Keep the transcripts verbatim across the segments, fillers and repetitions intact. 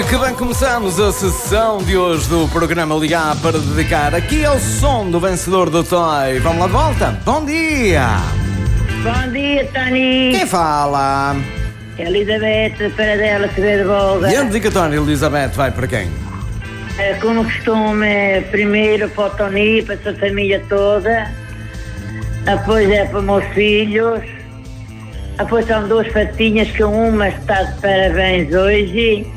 que bem começamos a sessão de hoje do programa Ligar para Dedicar. Aqui é o som do vencedor do Toy. Vamos lá de volta? Bom dia! Bom dia, Tony! Quem fala? Elizabeth Paradela Acevedo Bolga. E a dedicatória, Elizabeth, vai para quem? É, como costume, primeiro para o Tony, para a sua família toda. Depois é para os meus filhos. Depois são duas fatinhas que uma está de parabéns hoje.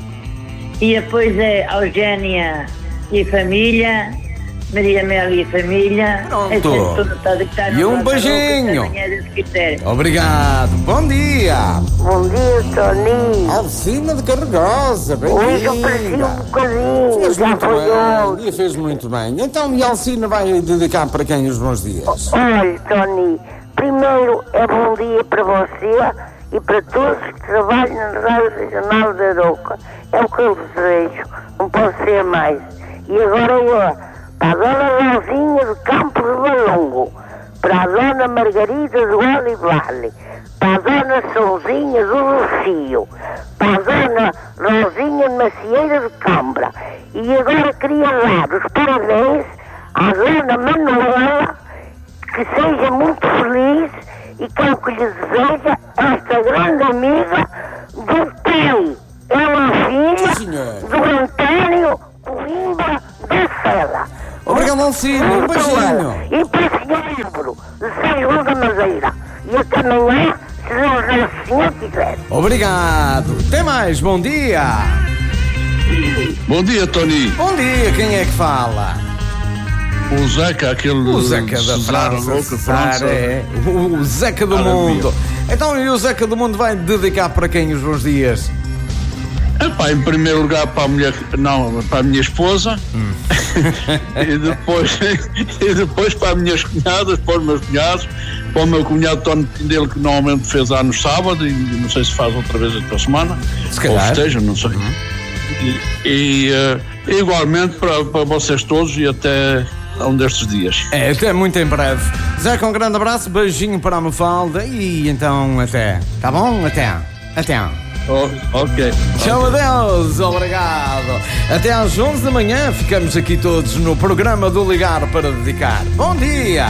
E depois é a Eugénia e família, Maria Mel e família. Pronto. É e um beijinho. Obrigado. Bom dia. Bom dia, Tony. Alcina de Carregosa. Hoje eu pareci um bocadinho. Fez Já muito foi bem. hoje. E fez muito bem. Então, e a Alcina vai dedicar para quem os bons dias? Olha, Tony, primeiro é bom dia para você e para todos que trabalham na Rádio Regional da Arouca. É o que eu desejo, não pode ser mais. E agora é para a Dona Rosinha de Campos de Valongo, para a Dona Margarida do Olivale, para a Dona Souzinha do Lucio, para a Dona Rosinha de Macieira de Cambra. E agora queria dar os parabéns à Dona Manuela, que seja muito feliz e que é o que lhe deseja esta grande amiga do pai. Ela é filha do Antônio Coimbra da Sela. Obrigado, Alcina. Um beijinho. E para o senhor Libro, de São da Madeira. E até amanhã, se Deus o Senhor quiser. Obrigado. Até mais. Bom dia. Bom dia, Tony. Bom dia. Quem é que fala? O Zeca, aquele... O Zeca da França, Cesar, é. O Zeca do Mundo. Então, e o Zeca do Mundo vai dedicar para quem os bons dias? Epá, em primeiro lugar para a mulher, não, para a minha esposa, hum. e, depois, e depois para as minhas cunhadas, para os meus cunhados, para o meu cunhado Tony dele, que normalmente fez anos sábado, e não sei se faz outra vez esta semana, se calhar. Ou festeja, não sei. Hum. E, e uh, igualmente para, para vocês todos e até um destes dias. É, até muito em breve. Zeca, um grande abraço, beijinho para a Mafalda e então até. Tá bom? Até. Até. Oh, ok. Tchau, okay. adeus, obrigado. Até às onze da manhã ficamos aqui todos no programa do Ligar para Dedicar. Bom dia.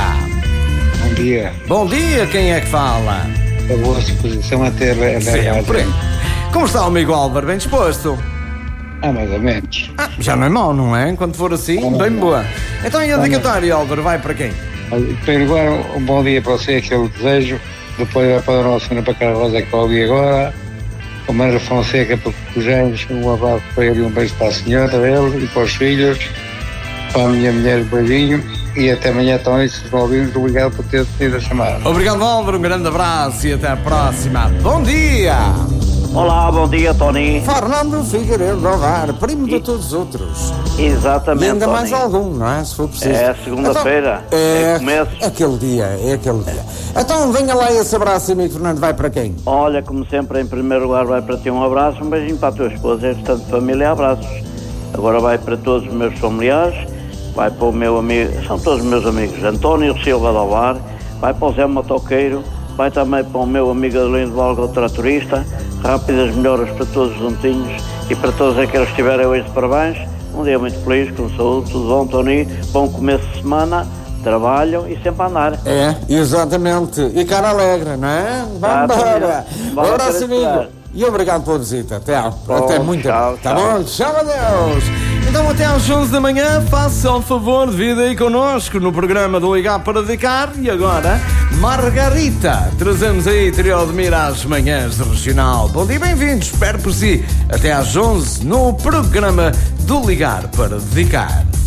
Bom dia. Bom dia, quem é que fala? A boa disposição até a Sempre. Como está o amigo Álvaro? Bem disposto? Ah, mais ou menos. Ah, já não é mau, não é? Quando for assim, não, bem não. Boa. Então e a dedicatória, Álvaro, vai para quem? Primeiro lugar, um bom dia para você, que eu desejo. Depois vai para a nossa Senhora para Carrosa, que eu ouvi agora. O Manuel Fonseca para o James, um abraço para ele e um beijo para a senhora dele e para os filhos, para a minha mulher, um beijinho e até amanhã estão aí, se ouvindo, obrigado por ter tido a chamada. Obrigado, Álvaro, um grande abraço e até a próxima. Bom dia! Olá, bom dia, Tony. Fernando Figueiredo Novar, primo de todos os outros. Exatamente, e ainda Tony. mais algum, não é? Se for preciso. É segunda-feira, então, é, é começo. É aquele dia, é aquele dia. Então venha lá esse abraço, amigo Fernando, vai para quem? Olha, como sempre, em primeiro lugar vai para ti um abraço, um beijinho para a tua esposa, e restante família, abraços. Agora vai para todos os meus familiares, vai para o meu amigo, são todos os meus amigos, António Silva do Alvar, vai para o Zé Matoqueiro, vai também para o meu amigo Adelino de Valga, o tratorista. Rápidas melhoras para todos juntinhos e para todos aqueles que estiverem hoje de parabéns. Um dia muito feliz, com saúde, tudo bom, Tony? Bom começo de semana, trabalham e sempre a andar. É, exatamente. E cara alegre, não é? Vamos embora. Um abraço, amigo. E obrigado pela visita. Até, bom, até muito. Tchau, tá tchau. bom? Tchau, adeus. Então até às onze da manhã, faça o favor de vir aí connosco no programa do Ligar para Dedicar. E agora, Margarita, trazemos aí Trio de Mira às manhãs de Regional. Bom dia, bem-vindos, espero por si. Até às onze no programa do Ligar para Dedicar.